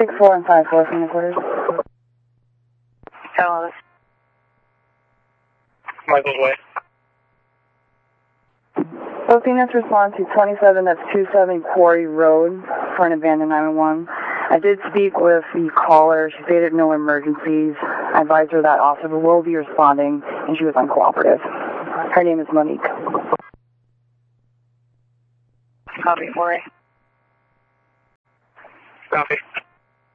6-4 and 5-4 from the quarters. Hello. Michael's Way. Both units respond to 27, that's 27 Quarry Road for an abandoned 911. I did speak with the caller. She stated no emergencies. I advised her that officer will be responding, and she was uncooperative. Her name is Monique. Copy, 4A. Copy.